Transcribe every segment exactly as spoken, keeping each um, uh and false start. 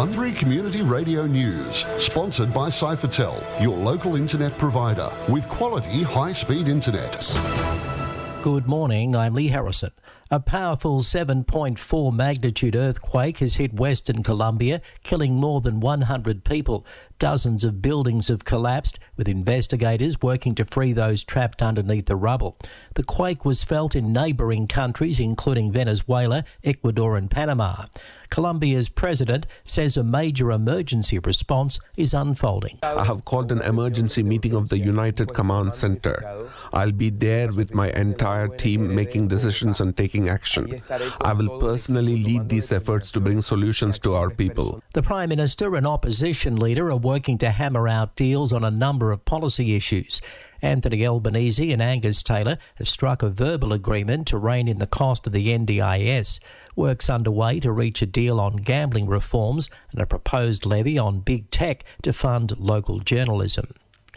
everyone. Free Community Radio News, sponsored by Cyphertel, your local internet provider with quality high-speed internet. Good morning, I'm Lee Harrison. A powerful seven point four magnitude earthquake has hit Western Colombia, killing more than one hundred people. Dozens of buildings have collapsed, with investigators working to free those trapped underneath the rubble. The quake was felt in neighbouring countries, including Venezuela, Ecuador and Panama. Colombia's president says a major emergency response is unfolding. I have called an emergency meeting of the United Command Center. I'll be there with my entire team making decisions and taking action. I will personally lead these efforts to bring solutions to our people. The Prime Minister and opposition leader are working to hammer out deals on a number of policy issues. Anthony Albanese and Angus Taylor have struck a verbal agreement to rein in the cost of the N D I S. Work's underway to reach a deal on gambling reforms and a proposed levy on big tech to fund local journalism.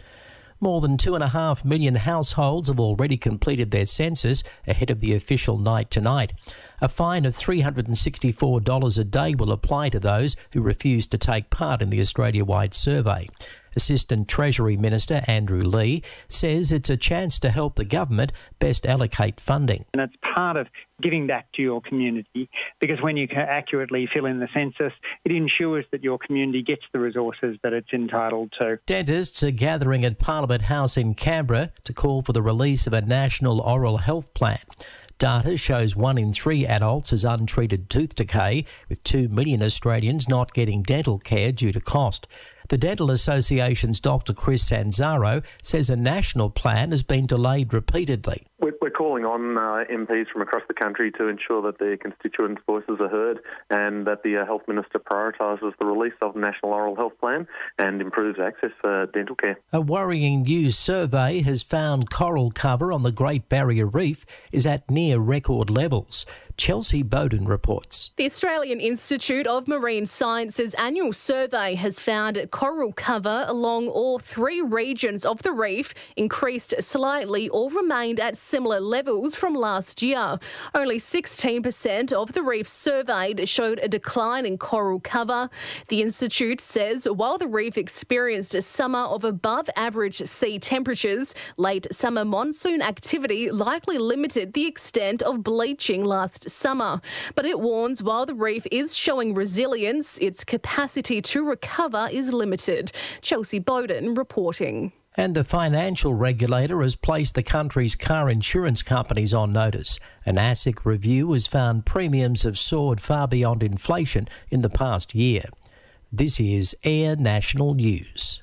More than two and a half million households have already completed their census ahead of the official night tonight. A fine of three hundred sixty-four dollars a day will apply to those who refuse to take part in the Australia-wide survey. Assistant Treasury Minister Andrew Lee says it's a chance to help the government best allocate funding. And it's part of giving back to your community, because when you can accurately fill in the census, it ensures that your community gets the resources that it's entitled to. Dentists are gathering at Parliament House in Canberra to call for the release of a national oral health plan. Data shows one in three adults has untreated tooth decay, with two million Australians not getting dental care due to cost. The Dental Association's Doctor Chris Sanzaro says a national plan has been delayed repeatedly. We're calling on uh, M Ps from across the country to ensure that their constituents' voices are heard and that the uh, Health Minister prioritises the release of the National Oral Health Plan and improves access for dental care. A worrying new survey has found coral cover on the Great Barrier Reef is at near record levels. Chelsea Bowden reports. The Australian Institute of Marine Science's annual survey has found coral cover along all three regions of the reef increased slightly or remained at similar levels from last year. Only sixteen percent of the reef surveyed showed a decline in coral cover. The Institute says while the reef experienced a summer of above average sea temperatures, late summer monsoon activity likely limited the extent of bleaching last summer. But it warns while the reef is showing resilience, its capacity to recover is limited. Chelsea Bowden reporting. And the financial regulator has placed the country's car insurance companies on notice. An ASIC review has found premiums have soared far beyond inflation in the past year. This is Air National News.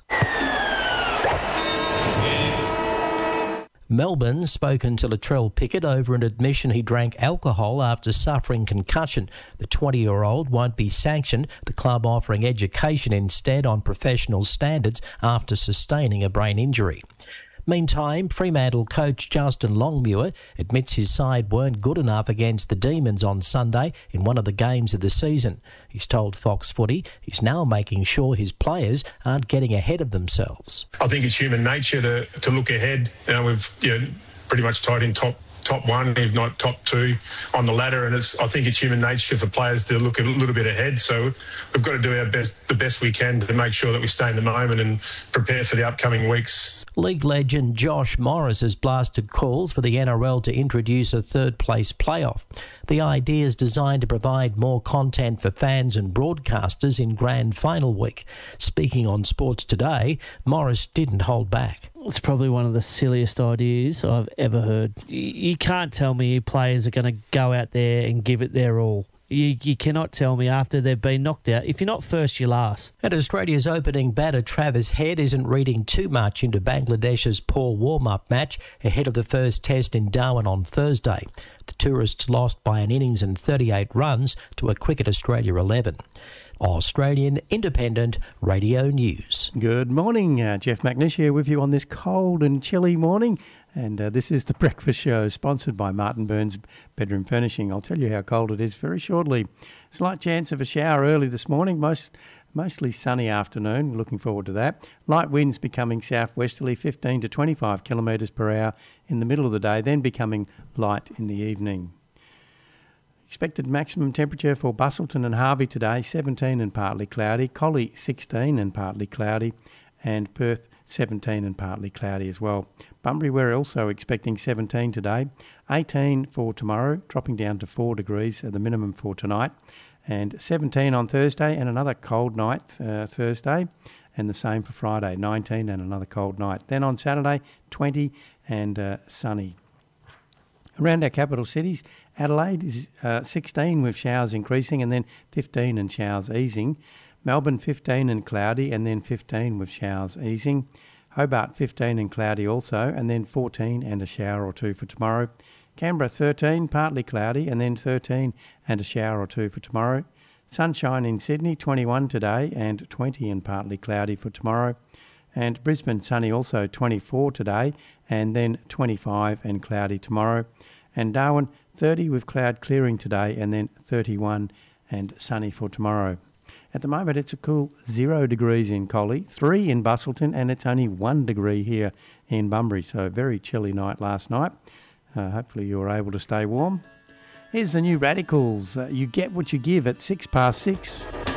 Melbourne spoken to Latrell Pickett over an admission he drank alcohol after suffering concussion. The twenty-year-old won't be sanctioned, the club offering education instead on professional standards after sustaining a brain injury. Meantime, Fremantle coach Justin Longmuir admits his side weren't good enough against the Demons on Sunday in one of the games of the season. He's told Fox Footy he's now making sure his players aren't getting ahead of themselves. I think it's human nature to, to look ahead. You know, we've you know, pretty much tied in top top one, if not top two on the ladder, and it's I think it's human nature for players to look a little bit ahead. So we've got to do our best, the best we can to make sure that we stay in the moment and prepare for the upcoming weeks. League legend Josh Morris has blasted calls for the N R L to introduce a third-place playoff. The idea is designed to provide more content for fans and broadcasters in grand final week. Speaking on Sports Today, Morris didn't hold back. It's probably one of the silliest ideas I've ever heard. You can't tell me players are going to go out there and give it their all. You, you cannot tell me after they've been knocked out. If you're not first, you're last. And Australia's opening batter Travis Head isn't reading too much into Bangladesh's poor warm-up match ahead of the first test in Darwin on Thursday. The tourists lost by an innings and thirty-eight runs to a Cricket Australia eleven. Australian Independent Radio News. Good morning, uh, Jeff McNish here with you on this cold and chilly morning. And uh, this is The Breakfast Show, sponsored by Martin Burns Bedroom Furnishing. I'll tell you how cold it is very shortly. Slight chance of a shower early this morning, most mostly sunny afternoon. We're looking forward to that. Light winds becoming southwesterly, fifteen to twenty-five kilometres per hour in the middle of the day, then becoming light in the evening. Expected maximum temperature for Busselton and Harvey today, seventeen and partly cloudy. Collie, sixteen and partly cloudy. And Perth, seventeen and partly cloudy as well. Bunbury, we're also expecting seventeen today. eighteen for tomorrow, dropping down to four degrees at the minimum for tonight. And seventeen on Thursday and another cold night uh, Thursday. And the same for Friday, nineteen and another cold night. Then on Saturday, twenty and uh, sunny. Around our capital cities, Adelaide is uh, sixteen with showers increasing and then fifteen and showers easing. Melbourne fifteen and cloudy and then fifteen with showers easing. Hobart fifteen and cloudy also and then fourteen and a shower or two for tomorrow. Canberra thirteen, partly cloudy and then thirteen and a shower or two for tomorrow. Sunshine in Sydney, twenty-one today and twenty and partly cloudy for tomorrow. And Brisbane sunny also, twenty-four today and then twenty-five and cloudy tomorrow. And Darwin thirty with cloud clearing today and then thirty-one and sunny for tomorrow. At the moment it's a cool zero degrees in Collie, three in Busselton and it's only one degree here in Bunbury. So a very chilly night last night. Uh, hopefully you were able to stay warm. Here's the new Radicals. Uh, you get what you give at six past six.